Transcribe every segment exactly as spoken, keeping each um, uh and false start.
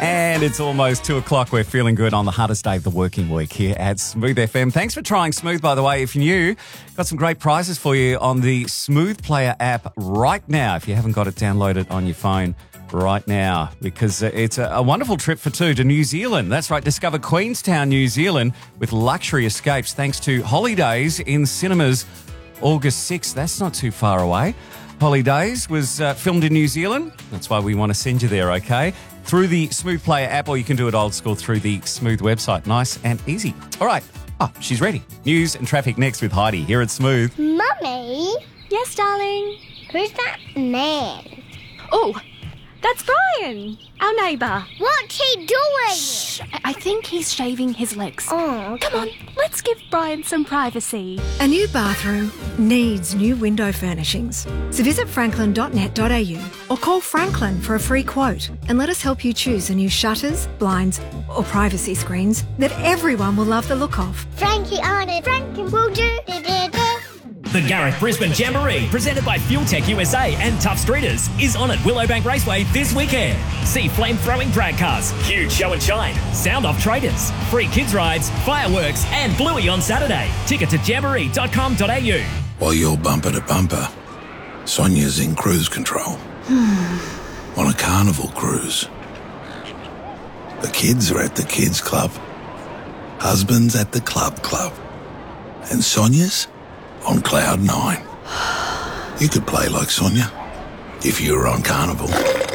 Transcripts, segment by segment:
And it's almost two o'clock. We're feeling good on the hardest day of the working week here at Smooth F M. Thanks for trying Smooth, by the way. If you're new, got some great prizes for you on the Smooth Player app right now. If you haven't got it downloaded on your phone right now, because it's a, a wonderful trip for two to New Zealand. That's right, discover Queenstown, New Zealand with luxury escapes thanks to Holidays in cinemas August sixth. That's not too far away. Holidays was uh, filmed in New Zealand. That's why we want to send you there, okay? Through the Smooth Player app, or you can do it old school through the Smooth website. Nice and easy. All right. Oh, she's ready. News and traffic next with Heidi here at Smooth. Mummy? Yes, darling? Who's that man? Oh, that's Brian, our neighbour. What's he doing? Shh, I think he's shaving his legs. Oh, okay. Come on, let's give Brian some privacy. A new bathroom needs new window furnishings. So visit franklin dot net dot a u or call Franklin for a free quote and let us help you choose the new shutters, blinds or privacy screens that everyone will love the look of. Frankie on it. Frankie will do. do, do, do. The Gareth Brisbane Jamboree, presented by FuelTech U S A and Tough Streeters, is on at Willowbank Raceway this weekend. See flame-throwing drag cars, huge show and shine, sound-off traders, free kids rides, fireworks and Bluey on Saturday. Ticket to jamboree dot com dot a u. While you're bumper to bumper, Sonia's in cruise control. On a carnival cruise. The kids are at the kids club. Husband's at the club club. And Sonia's on cloud nine. You could play like Sonia if you were on Carnival.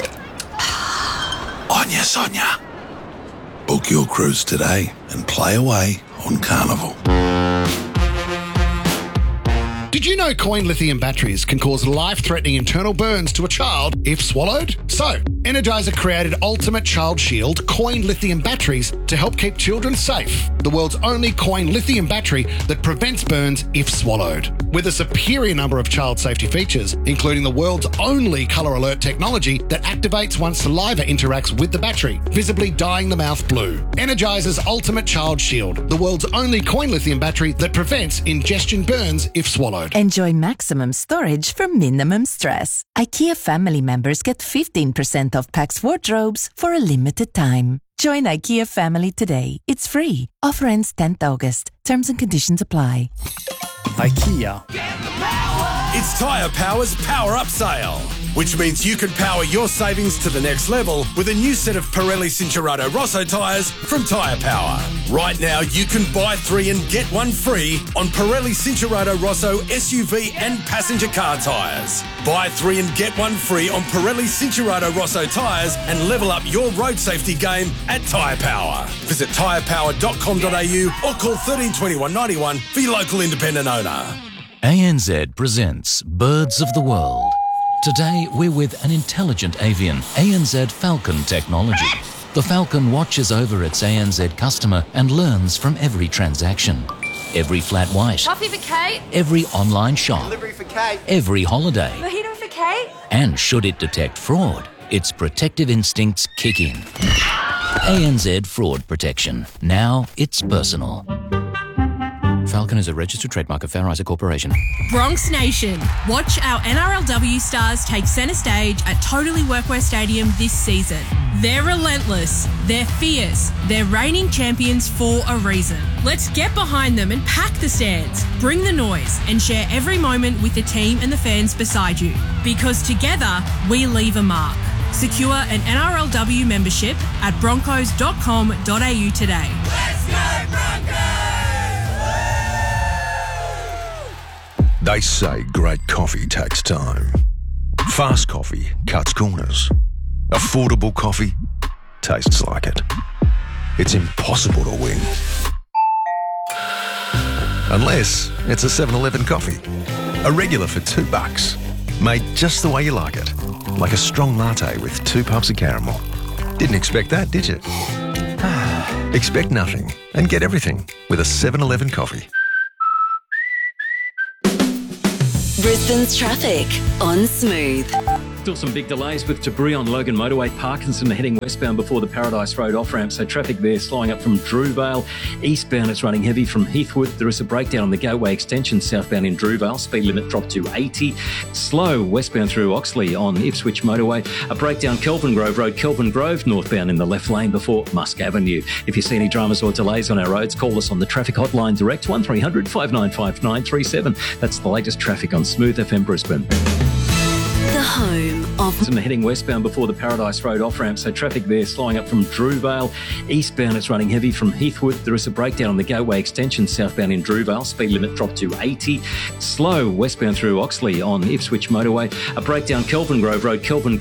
On ya, Sonia. Book your cruise today and play away on Carnival. Did you know coin lithium batteries can cause life-threatening internal burns to a child if swallowed? So, Energizer created Ultimate Child Shield coin lithium batteries to help keep children safe. The world's only coin lithium battery that prevents burns if swallowed. With a superior number of child safety features, including the world's only colour alert technology that activates once saliva interacts with the battery, visibly dyeing the mouth blue. Energizer's Ultimate Child Shield, the world's only coin lithium battery that prevents ingestion burns if swallowed. Enjoy maximum storage for minimum stress. IKEA family members get fifteen percent off Pax wardrobes for a limited time. Join IKEA family today. It's free. Offer ends tenth August. Terms and conditions apply. IKEA. It's Tyre Power's Power Up Sale, which means you can power your savings to the next level with a new set of Pirelli Cinturato Rosso tyres from Tyre Power. Right now, you can buy three and get one free on Pirelli Cinturato Rosso S U V and passenger car tyres. Buy three and get one free on Pirelli Cinturato Rosso tyres and level up your road safety game at Tyre Power. Visit tyre power dot com dot a u or call thirteen twenty-one ninety-one for your local independent owner. A N Z presents Birds of the World. Today, we're with an intelligent avian, A N Z Falcon technology. The Falcon watches over its A N Z customer and learns from every transaction. Every flat white. Coffee for Kate. Every online shop. Delivery for Kate. Every holiday. Mojito for Kate. And should it detect fraud, its protective instincts kick in. A N Z Fraud Protection. Now it's personal. Falcon is a registered trademark of Fair Isaac Corporation. Bronx Nation, watch our N R L W stars take centre stage at Totally Workwear Stadium this season. They're relentless, they're fierce, they're reigning champions for a reason. Let's get behind them and pack the stands, bring the noise and share every moment with the team and the fans beside you. Because together, we leave a mark. Secure an N R L W membership at broncos dot com dot a u today. Let's go Broncos! They say great coffee takes time. Fast coffee cuts corners. Affordable coffee tastes like it. It's impossible to win. Unless it's a seven eleven coffee. A regular for two bucks. Made just the way you like it. Like a strong latte with two puffs of caramel. Didn't expect that, did you? Expect nothing and get everything with a seven eleven coffee. Brisbane's traffic on Smooth. Still some big delays with debris on Logan Motorway. Parkinson heading westbound before the Paradise Road off-ramp, so traffic there slowing up from Drewvale. Eastbound it's running heavy from Heathwood. There is a breakdown on the Gateway extension southbound in Drewvale. Speed limit dropped to eighty. Slow westbound through Oxley on Ipswich Motorway. A breakdown Kelvin Grove Road, Kelvin Grove northbound in the left lane before Musk Avenue. If you see any dramas or delays on our roads, call us on the traffic hotline direct one three hundred five nine five nine three seven. That's the latest traffic on Smooth F M Brisbane. The home of... And heading westbound before the Paradise Road off-ramp, so traffic there slowing up from Drewvale. Eastbound it's running heavy from Heathwood. There is a breakdown on the Gateway extension southbound in Drewvale. Speed limit dropped to eighty. Slow westbound through Oxley on Ipswich Motorway. A breakdown Kelvin Grove Road, Kelvin